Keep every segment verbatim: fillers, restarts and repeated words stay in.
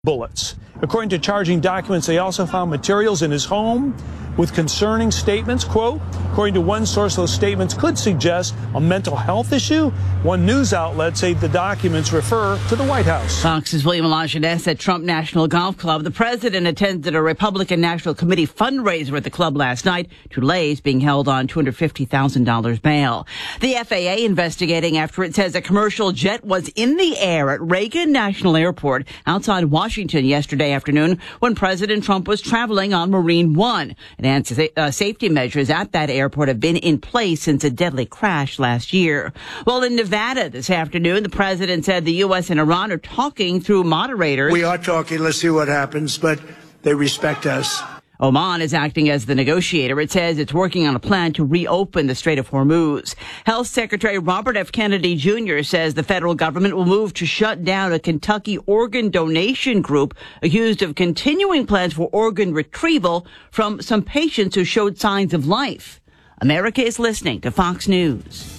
bullets. According to charging documents, they also found materials in his home with concerning statements. Quote, according to one source, those statements could suggest a mental health issue. One news outlet said the documents refer to the White House. Fox's William Lajeunesse at Trump National Golf Club. The president attended a Republican National Committee fundraiser at the club last night. Toulay's being held on two hundred fifty thousand dollars bail. The F A A investigating after it says a commercial jet was in the air at Reagan National Airport outside Washington yesterday afternoon when President Trump was traveling on Marine One. And uh, safety measures at that airport have been in place since a deadly crash last year. Well, in Nevada this afternoon, the president said the U S and Iran are talking through moderators. We are talking. Let's see what happens, but they respect us. Oman is acting as the negotiator. It says it's working on a plan to reopen the Strait of Hormuz. Health Secretary Robert F. Kennedy Junior says the federal government will move to shut down a Kentucky organ donation group accused of continuing plans for organ retrieval from some patients who showed signs of life. America is listening to Fox News.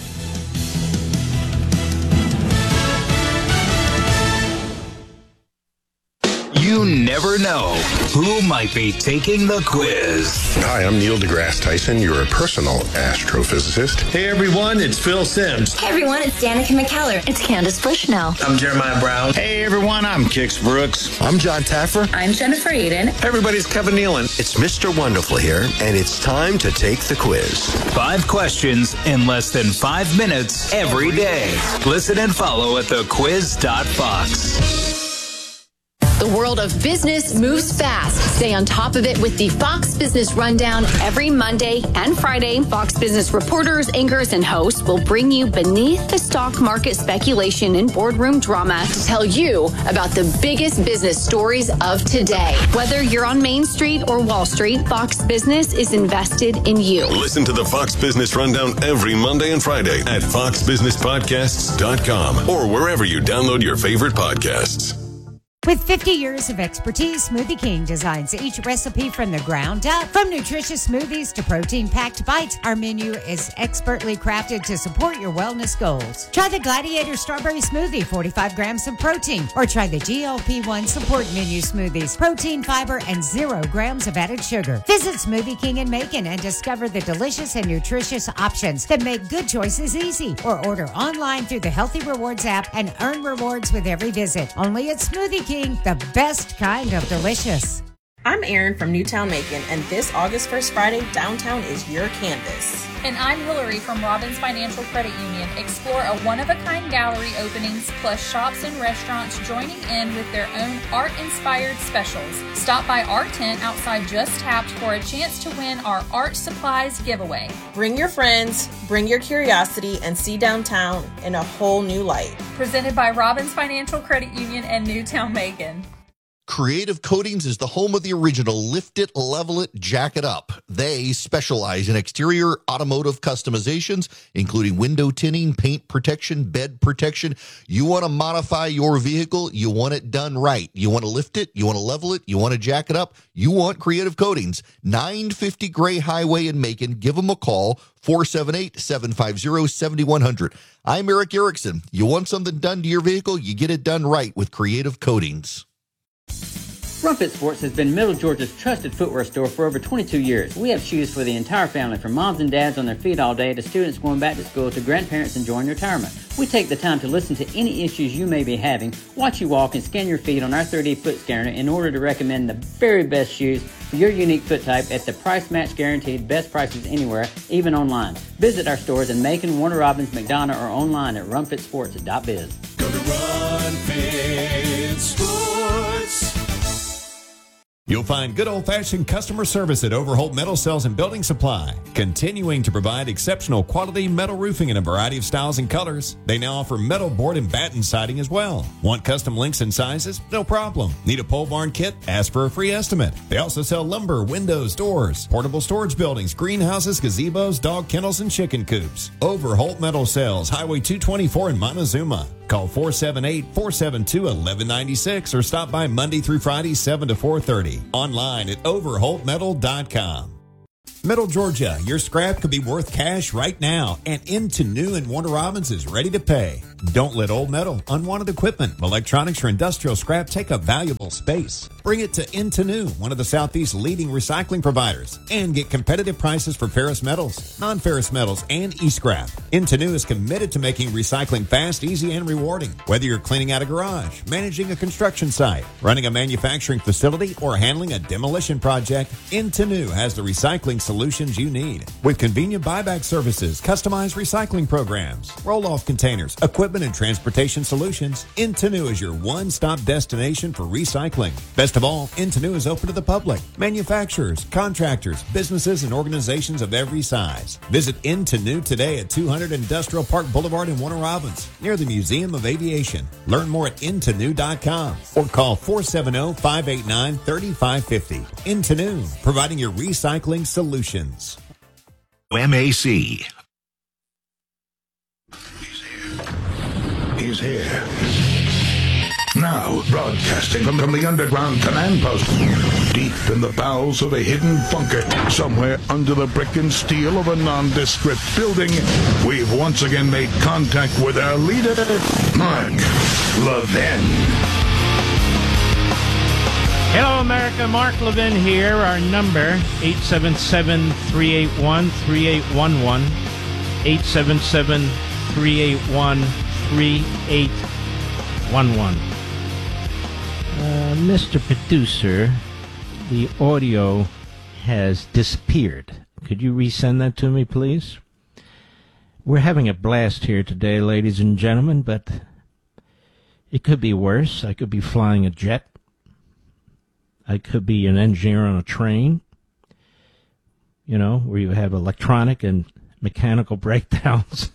You never know who might be taking the quiz. Hi, I'm Neil deGrasse Tyson, your personal astrophysicist. Hey everyone, it's Phil Simms. Hey everyone, it's Danica McKellar. It's Candace Bushnell. I'm Jeremiah Brown. Hey everyone, I'm Kix Brooks. I'm John Taffer. I'm Jennifer Aiden. Hey everybody, it's Kevin Nealon. It's Mister Wonderful here, and it's time to take the quiz. Five questions in less than five minutes every day. Listen and follow at the quiz dot fox. The world of business moves fast. Stay on top of it with the Fox Business Rundown every Monday and Friday. Fox Business reporters, anchors, and hosts will bring you beneath the stock market speculation and boardroom drama to tell you about the biggest business stories of today. Whether you're on Main Street or Wall Street, Fox Business is invested in you. Listen to the Fox Business Rundown every Monday and Friday at fox business podcasts dot com or wherever you download your favorite podcasts. With fifty years of expertise, Smoothie King designs each recipe from the ground up. From nutritious smoothies to protein-packed bites, our menu is expertly crafted to support your wellness goals. Try the Gladiator Strawberry Smoothie, forty-five grams of protein. Or try the G L P one Support Menu Smoothies, protein, fiber, and zero grams of added sugar. Visit Smoothie King in Macon and discover the delicious and nutritious options that make good choices easy. Or order online through the Healthy Rewards app and earn rewards with every visit. Only at Smoothie King. The best kind of delicious. I'm Erin from Newtown Macon, and this August first Friday, downtown is your canvas. And I'm Hillary from Robbins Financial Credit Union. Explore a one-of-a-kind gallery openings, plus shops and restaurants joining in with their own art-inspired specials. Stop by our tent outside Just Tapped for a chance to win our art supplies giveaway. Bring your friends, bring your curiosity, and see downtown in a whole new light. Presented by Robbins Financial Credit Union and Newtown Macon. Creative Coatings is the home of the original Lift It, Level It, Jack It Up. They specialize in exterior automotive customizations, including window tinting, paint protection, bed protection. You want to modify your vehicle, you want it done right. You want to lift it, you want to level it, you want to jack it up, you want Creative Coatings. nine fifty Gray Highway in Macon. Give them a call, four seven eight, seven five zero, seven one zero zero. I'm Eric Erickson. You want something done to your vehicle, you get it done right with Creative Coatings. Rumpet Sports has been Middle Georgia's trusted footwear store for over twenty-two years. We have shoes for the entire family, from moms and dads on their feet all day to students going back to school to grandparents enjoying retirement. We take the time to listen to any issues you may be having, watch you walk, and scan your feet on our three D foot scanner in order to recommend the very best shoes for your unique foot type at the price match guaranteed best prices anywhere, even online. Visit our stores in Macon, Warner Robins, McDonough, or online at rumpet sports dot biz. Go to Rumpet Sports. You'll find good old-fashioned customer service at Overholt Metal Sales and Building Supply, continuing to provide exceptional quality metal roofing in a variety of styles and colors. They now offer metal board and batten siding as well. Want custom lengths and sizes? No problem. Need a pole barn kit? Ask for a free estimate. They also sell lumber, windows, doors, portable storage buildings, greenhouses, gazebos, dog kennels, and chicken coops. Overholt Metal Sales, Highway two twenty-four in Montezuma. Call four seven eight, four seven two, one one nine six or stop by Monday through Friday, seven to four thirty. Online at overholt metal dot com. Middle Georgia, your scrap could be worth cash right now, and Into New and Warner Robins is ready to pay. Don't let old metal, unwanted equipment, electronics, or industrial scrap take up valuable space. Bring it to Into New, one of the Southeast's leading recycling providers, and get competitive prices for ferrous metals, non-ferrous metals, and e-scrap. Into New is committed to making recycling fast, easy, and rewarding. Whether you're cleaning out a garage, managing a construction site, running a manufacturing facility, or handling a demolition project, Into New has the recycling solutions you need. With convenient buyback services, customized recycling programs, roll-off containers, equipment, and transportation solutions, Into New is your one-stop destination for recycling. Best of all, Into New is open to the public, manufacturers, contractors, businesses, and organizations of every size. Visit Into New today at two hundred Industrial Park Boulevard in Warner Robins, near the Museum of Aviation. Learn more at into new dot com or call four seven zero, five eight nine, three five five zero. Into New, providing your recycling solutions. M A C. He's here. Now, broadcasting from, from the underground command post, deep in the bowels of a hidden bunker, somewhere under the brick and steel of a nondescript building, we've once again made contact with our leader, Mark Levin. Hello, America. Mark Levin here. Our number, eight seven seven, three eight one, three eight one one, eight seven seven, three eight one, three eight one one. Uh, Mister Producer, the audio has disappeared. Could you resend that to me, please? We're having a blast here today, ladies and gentlemen, but it could be worse. I could be flying a jet. I could be an engineer on a train, you know, where you have electronic and mechanical breakdowns.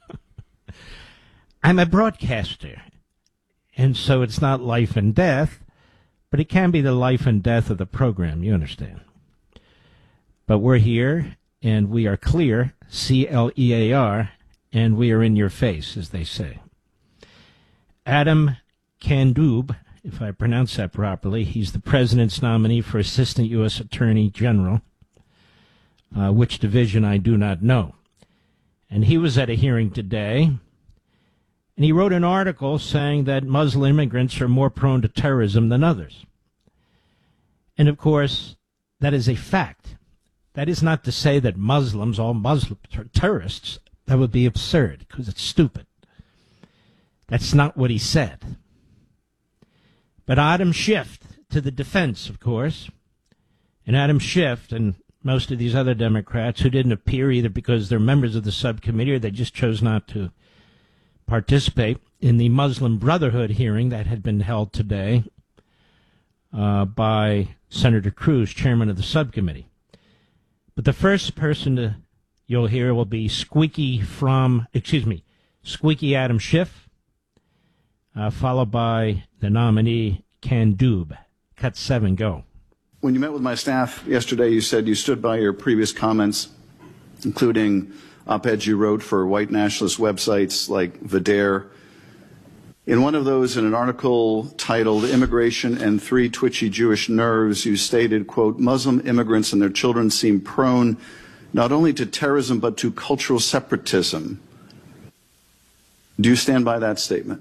I'm a broadcaster, and so it's not life and death, but it can be the life and death of the program, you understand. But we're here, and we are clear, C L E A R, and we are in your face, as they say. Adam Kandub, if I pronounce that properly, he's the president's nominee for Assistant U S Attorney General, uh, which division I do not know. And he was at a hearing today, and he wrote an article saying that Muslim immigrants are more prone to terrorism than others. And, of course, that is a fact. That is not to say that Muslims, all Muslims, are terrorists. That would be absurd, because it's stupid. That's not what he said. But Adam Schiff, to the defense, of course, and Adam Schiff and most of these other Democrats who didn't appear either because they're members of the subcommittee or they just chose not to participate in the Muslim Brotherhood hearing that had been held today uh, by Senator Cruz, chairman of the subcommittee. But the first person to, you'll hear will be Squeaky from, excuse me, Squeaky Adam Schiff, uh, followed by the nominee, Kandub. Cut seven, go. When you met with my staff yesterday, you said you stood by your previous comments, including op-eds you wrote for white nationalist websites like Vidare. In one of those, in an article titled Immigration and Three Twitchy Jewish Nerves, you stated, quote, Muslim immigrants and their children seem prone not only to terrorism but to cultural separatism. Do you stand by that statement?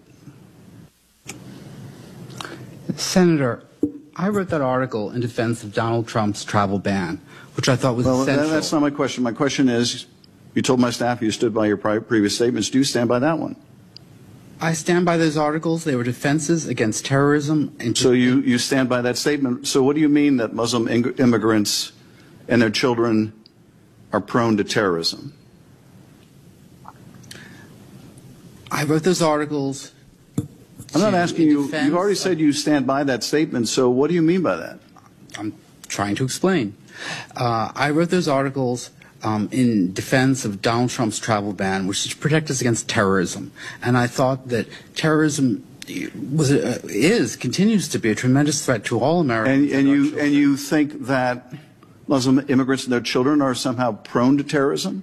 Senator, I wrote that article in defense of Donald Trump's travel ban, which I thought was well, essential. That's not my question. My question is, you told my staff you stood by your previous statements. Do you stand by that one? I stand by those articles. They were defenses against terrorism. And so you, you stand by that statement. So what do you mean that Muslim immigrants and their children are prone to terrorism? I wrote those articles. I'm not asking you. You've already said you stand by that statement. So what do you mean by that? I'm trying to explain. Uh, I wrote those articles Um, in defense of Donald Trump's travel ban, which is to protect us against terrorism. And I thought that terrorism was uh, is continues to be a tremendous threat to all Americans. And, and you children. and you think that Muslim immigrants and their children are somehow prone to terrorism?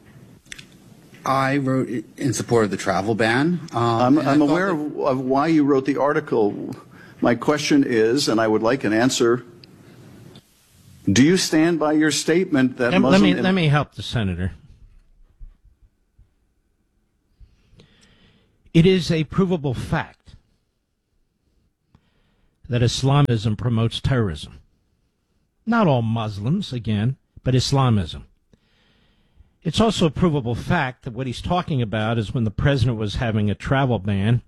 I wrote in support of the travel ban. I'm, Um, I'm aware of, of why you wrote the article. My question is, and I would like an answer. Do you stand by your statement that let, Muslim... Let me, let me help the senator. It is a provable fact that Islamism promotes terrorism. Not all Muslims, again, but Islamism. It's also a provable fact that what he's talking about is when the president was having a travel ban,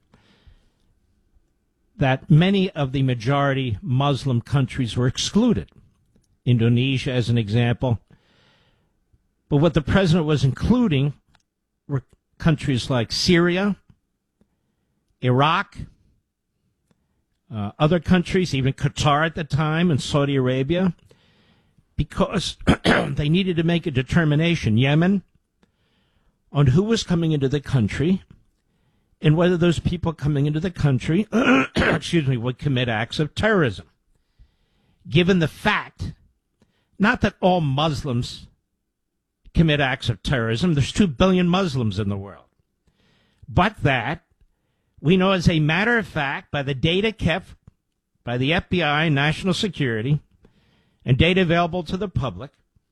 that many of the majority Muslim countries were excluded. Indonesia, as an example. But what the president was including were countries like Syria, Iraq, uh, other countries, even Qatar at the time, and Saudi Arabia, because they needed to make a determination, Yemen, on who was coming into the country and whether those people coming into the country, excuse me, would commit acts of terrorism. Given the fact, not that all Muslims commit acts of terrorism, there's two billion Muslims in the world, but that we know as a matter of fact, by the data kept by the F B I, National Security, and data available to the public,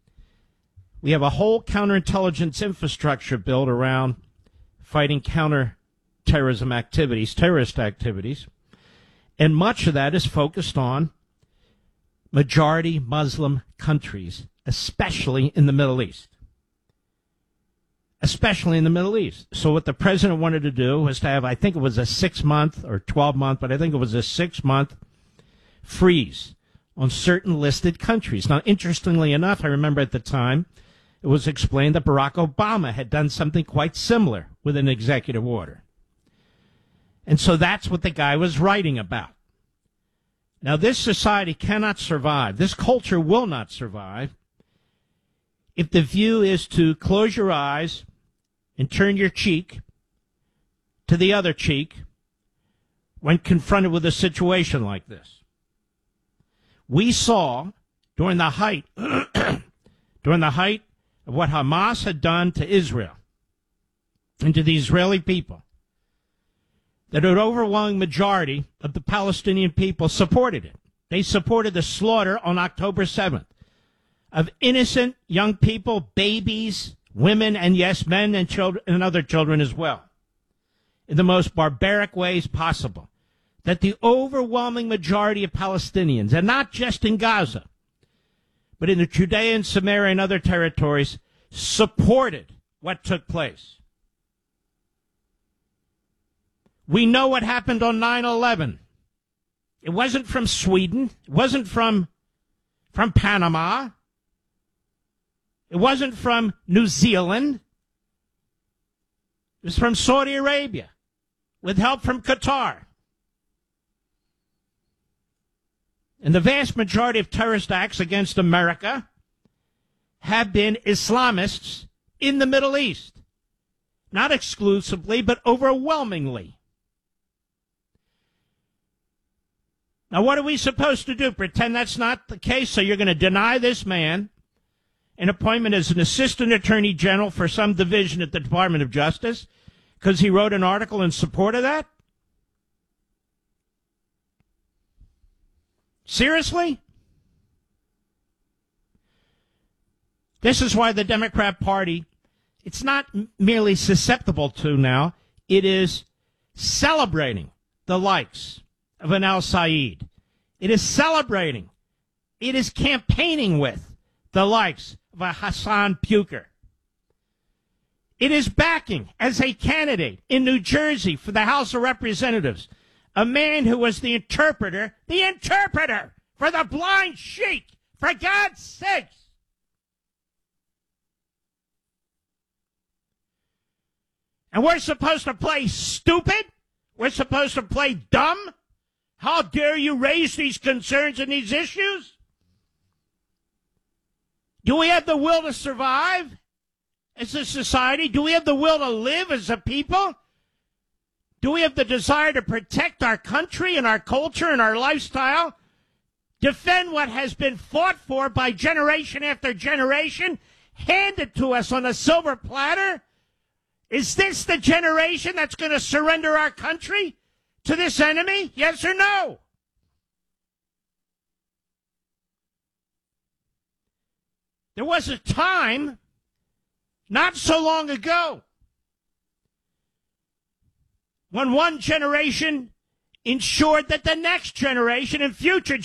we have a whole counterintelligence infrastructure built around fighting counterterrorism activities, terrorist activities, and much of that is focused on majority Muslim countries, especially in the Middle East. Especially in the Middle East. So what the president wanted to do was to have, I think it was a six-month or twelve-month, but I think it was a six-month freeze on certain listed countries. Now, interestingly enough, I remember at the time it was explained that Barack Obama had done something quite similar with an executive order. And so that's what the guy was writing about. Now, this society cannot survive, this culture will not survive, if the view is to close your eyes and turn your cheek to the other cheek when confronted with a situation like this. We saw during the height, during the height of what Hamas had done to Israel and to the Israeli people, that an overwhelming majority of the Palestinian people supported it. They supported the slaughter on October seventh of innocent young people, babies, women, and yes, men and children and other children as well, in the most barbaric ways possible. That the overwhelming majority of Palestinians, and not just in Gaza, but in the Judea and Samaria and other territories, supported what took place. We know what happened on nine eleven. It wasn't from Sweden. It wasn't from, from Panama. It wasn't from New Zealand. It was from Saudi Arabia, with help from Qatar. And the vast majority of terrorist acts against America have been Islamists in the Middle East. Not exclusively, but overwhelmingly. Now, what are we supposed to do? Pretend that's not the case, so you're going to deny this man an appointment as an assistant attorney general for some division at the Department of Justice because he wrote an article in support of that? Seriously? This is why the Democrat Party, it's not merely susceptible to now, it is celebrating the likes of an al-Sayed. It is celebrating, it is campaigning with the likes of a Hassan Puker. It is backing as a candidate in New Jersey for the House of Representatives a man who was the interpreter, the interpreter for the blind sheik, for God's sakes. And we're supposed to play stupid? We're supposed to play dumb? How dare you raise these concerns and these issues? Do we have the will to survive as a society? Do we have the will to live as a people? Do we have the desire to protect our country and our culture and our lifestyle? Defend what has been fought for by generation after generation? Handed to us on a silver platter? Is this the generation that's going to surrender our country to this enemy? Yes or no? There was a time, not so long ago, when one generation ensured that the next generation and future